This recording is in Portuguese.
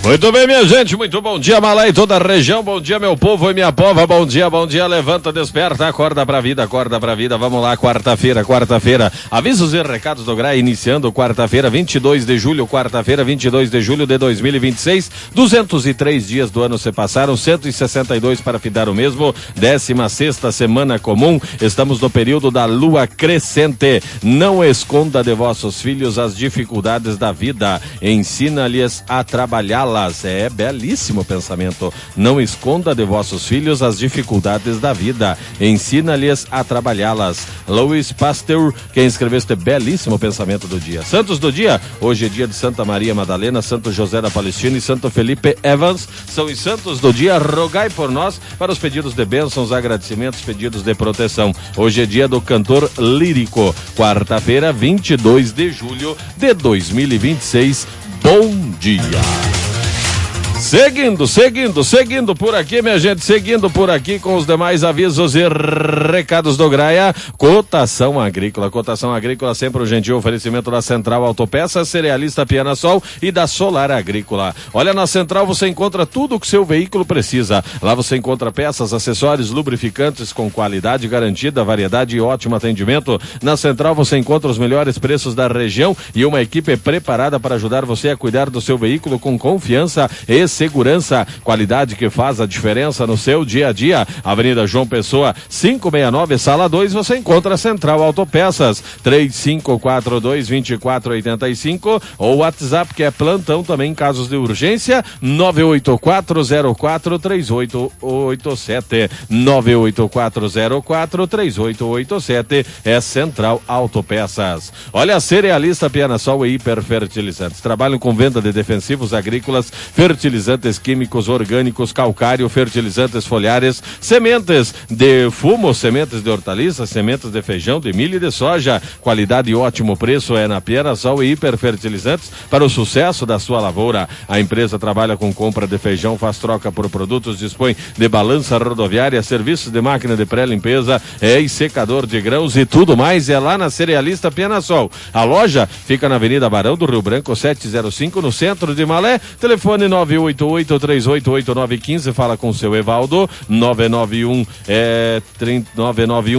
Muito bem, minha gente, muito bom dia, Malé e toda a região, bom dia, meu povo e minha pova, bom dia, levanta, desperta, acorda pra vida, vamos lá, quarta-feira, avisos e recados do GRAI, iniciando quarta-feira, 22 de julho de 2026, 203 dias do ano se passaram, 162 para findar o mesmo, 16ª semana comum, estamos no período da lua crescente, não esconda de vossos filhos as dificuldades da vida, ensina-lhes a trabalhá-las. É belíssimo pensamento. Não esconda de vossos filhos as dificuldades da vida. Ensina-lhes a trabalhá-las. Louis Pasteur, quem escreveu este belíssimo pensamento do dia. Santos do dia, hoje é dia de Santa Maria Madalena, Santo José da Palestina e Santo Felipe Evans. São os santos do dia. Rogai por nós para os pedidos de bênçãos, agradecimentos, pedidos de proteção. Hoje é dia do cantor lírico. Quarta-feira, 22 de julho de 2026. Bom dia. Seguindo por aqui, minha gente, seguindo por aqui com os demais avisos e recados do GRAI. Cotação agrícola, sempre um gentil oferecimento da Central Autopeças, Cerealista Piana-Sol e da Solar Agrícola. Olha, na Central você encontra tudo o que seu veículo precisa. Lá você encontra peças, acessórios, lubrificantes com qualidade garantida, variedade e ótimo atendimento. Na Central você encontra os melhores preços da região e uma equipe preparada para ajudar você a cuidar do seu veículo com confiança e segurança, qualidade que faz a diferença no seu dia a dia. Avenida João Pessoa, 569, Sala 2, você encontra a Central Autopeças, 3542-2485, ou WhatsApp, que é plantão também em casos de urgência, 984043887, 984043887, é Central Autopeças. Olha, a Cerealista Piana-Sol e Hiperfertilizantes trabalham com venda de defensivos agrícolas, fertilizantes químicos, orgânicos, calcário, fertilizantes foliares, sementes de fumo, sementes de hortaliças, sementes de feijão, de milho e de soja. Qualidade e ótimo preço é na Piana-Sol e Hiperfertilizantes para o sucesso da sua lavoura. A empresa trabalha com compra de feijão, faz troca por produtos, dispõe de balança rodoviária, serviços de máquina de pré-limpeza, e secador de grãos e tudo mais. É lá na Cerealista Piana-Sol. A loja fica na Avenida Barão do Rio Branco, 705, no centro de Malé. Telefone 988-388915, fala com o seu Evaldo, 991